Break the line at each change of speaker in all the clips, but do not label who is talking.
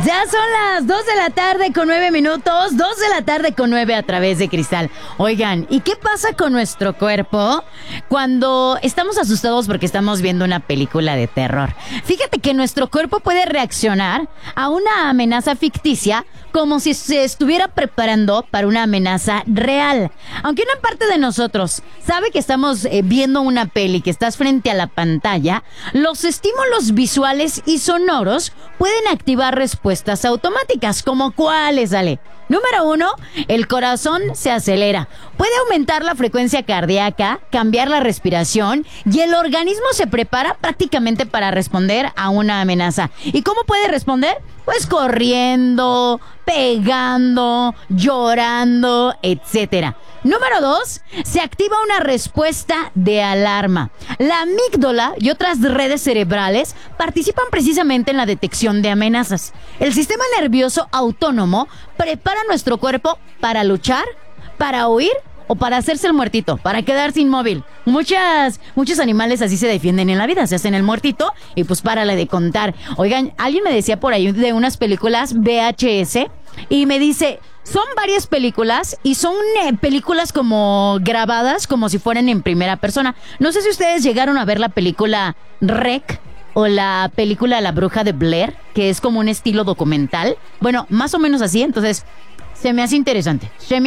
Ya son las 2 de la tarde con 9 minutos, 2 de la tarde con 9 a través de Cristal. Oigan, ¿y qué pasa con nuestro cuerpo cuando estamos asustados porque estamos viendo una película de terror? Fíjate que nuestro cuerpo puede reaccionar a una amenaza ficticia como si se estuviera preparando para una amenaza real. Aunque una parte de nosotros sabe que estamos viendo una peli, que estás frente a la pantalla, los estímulos visuales y sonoros pueden activar respuestas automáticas. ¿Como cuáles, Ale? Número 1, el corazón se acelera. Puede aumentar la frecuencia cardíaca, cambiar la respiración y el organismo se prepara prácticamente para responder a una amenaza. ¿Y cómo puede responder? Pues corriendo, pegando, llorando, etcétera. Número 2, se activa una respuesta de alarma. La amígdala y otras redes cerebrales participan precisamente en la detección de amenazas. El sistema nervioso autónomo prepara nuestro cuerpo para luchar, para huir o para hacerse el muertito, para quedarse inmóvil. Muchos animales así se defienden en la vida, se hacen el muertito y pues párale de contar. Oigan, alguien me decía por ahí de unas películas VHS y me dice, son varias películas y son películas como grabadas como si fueran en primera persona. No sé si ustedes llegaron a ver la película REC o la película La Bruja de Blair, que es como un estilo documental. Bueno, más o menos así, entonces se me hace interesante,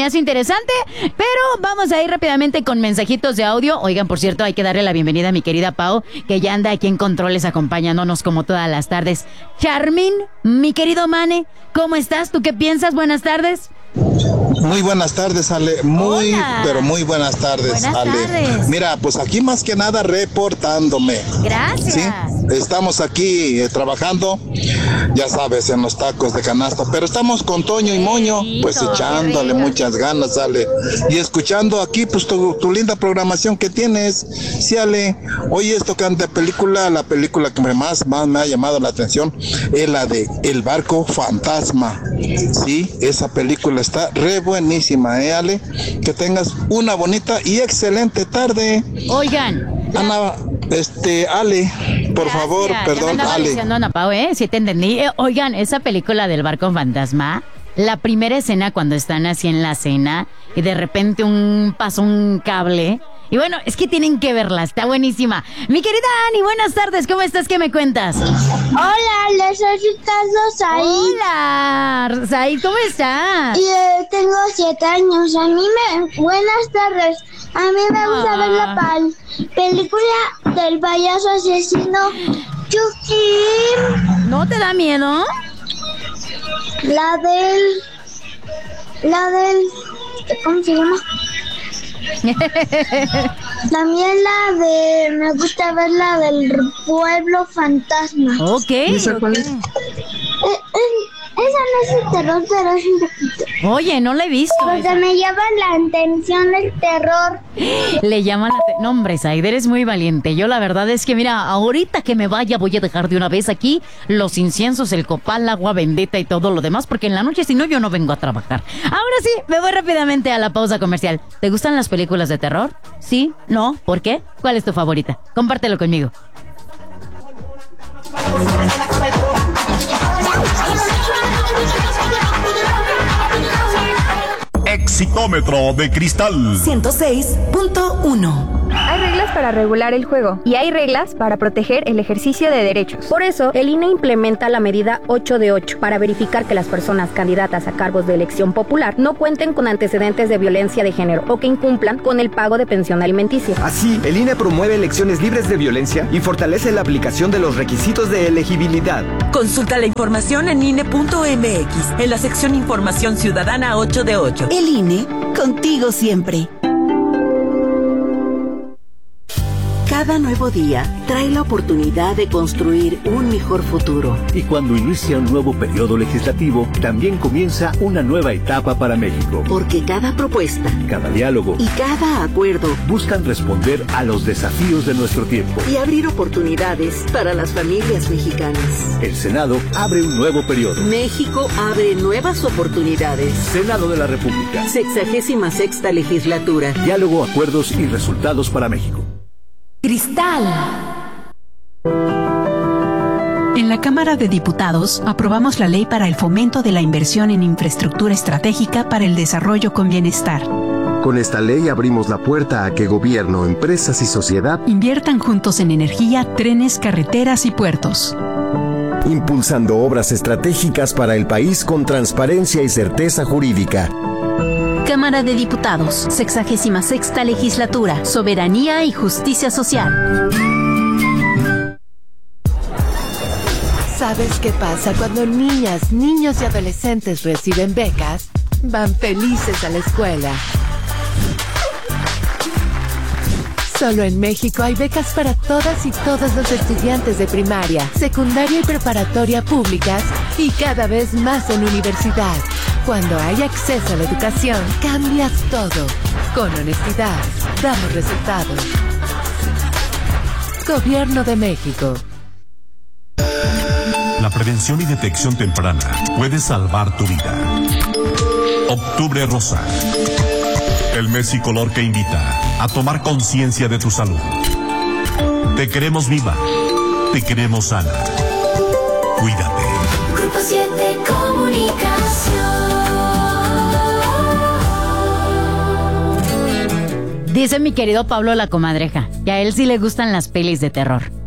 pero vamos a ir rápidamente con mensajitos de audio. Oigan, por cierto, hay que darle la bienvenida a mi querida Pau, que ya anda aquí en controles acompañándonos como todas las tardes. Charmín, mi querido Mane, ¿cómo estás? ¿Tú qué piensas? Buenas tardes.
Muy buenas tardes, Ale. Pero muy buenas tardes, Ale. Tardes. Mira, pues aquí más que nada reportándome.
Gracias.
¿Sí? Estamos aquí trabajando, ya sabes, en los tacos de canasta, pero estamos con Toño y Moño, pues echándole muchas ganas, Ale. Y escuchando aquí, pues tu linda programación que tienes. Sí, Ale. Oye, esto que ante la película que más me ha llamado la atención es la de El Barco Fantasma. Sí, esa película está re buenísima, Ale. Que tengas una bonita y excelente tarde.
Oigan,
Ana, Ale, por favor, perdón, Ale.
Diciendo Ana Pau, sí te entendí. Oigan, esa película del Barco Fantasma, la primera escena cuando están así en la cena y de repente pasó un cable. Y bueno, es que tienen que verla, está buenísima. Mi querida Ani, buenas tardes, ¿cómo estás? ¿Qué me cuentas?
Hola, les soy Ricardo Said.
Hola, Said, ¿cómo estás?
Y tengo 7 años. Buenas tardes. A mí me gusta ver la película del payaso asesino Chucky.
¿No te da miedo?
La del... ¿Cómo se llama? También me gusta ver la del pueblo fantasma.
Ok.
Esa no es el terror, pero es un poquito.
Oye, no la he visto.
Porque me llama la atención el terror.
Le llaman no, hombre, Said, eres muy valiente. Yo la verdad es que, mira, ahorita que me vaya voy a dejar de una vez aquí los inciensos, el copal, agua bendita y todo lo demás, porque en la noche, si no, yo no vengo a trabajar. Ahora sí, me voy rápidamente a la pausa comercial. ¿Te gustan las películas de terror? ¿Sí? ¿No? ¿Por qué? ¿Cuál es tu favorita? Compártelo conmigo.
Exitómetro de Cristal
106.1.
Hay reglas para regular el juego y hay reglas para proteger el ejercicio de derechos. Por eso, el INE implementa la medida 8 de 8 para verificar que las personas candidatas a cargos de elección popular no cuenten con antecedentes de violencia de género o que incumplan con el pago de pensión alimenticia.
Así, el INE promueve elecciones libres de violencia y fortalece la aplicación de los requisitos de elegibilidad.
Consulta la información en INE.mx, en la sección Información Ciudadana 8 de 8. El INE, contigo siempre. Cada nuevo día trae la oportunidad de construir un mejor futuro.
Y cuando inicia un nuevo periodo legislativo, también comienza una nueva etapa para México.
Porque cada propuesta,
cada diálogo
y cada acuerdo
buscan responder a los desafíos de nuestro tiempo
y abrir oportunidades para las familias mexicanas.
El Senado abre un nuevo periodo.
México abre nuevas oportunidades.
Senado de la República.
66ª legislatura.
Diálogo, acuerdos y resultados para México.
Cristal.
En la Cámara de Diputados aprobamos la ley para el fomento de la inversión en infraestructura estratégica para el desarrollo con bienestar.
Con esta ley abrimos la puerta a que gobierno, empresas y sociedad
inviertan juntos en energía, trenes, carreteras y puertos.
Impulsando obras estratégicas para el país con transparencia y certeza jurídica.
Cámara de Diputados, 66ª Legislatura, Soberanía y Justicia Social.
¿Sabes qué pasa cuando niñas, niños y adolescentes reciben becas? Van felices a la escuela. Solo en México hay becas para todas y todos los estudiantes de primaria, secundaria y preparatoria públicas y cada vez más en universidad. Cuando hay acceso a la educación, cambias todo. Con honestidad, damos resultados. Gobierno de México.
La prevención y detección temprana puede salvar tu vida. Octubre Rosa. El mes y color que invita a tomar conciencia de tu salud. Te queremos viva. Te queremos sana. Cuídate.
Grupo 7 Comunicación.
Dice mi querido Pablo la Comadreja que a él sí le gustan las pelis de terror.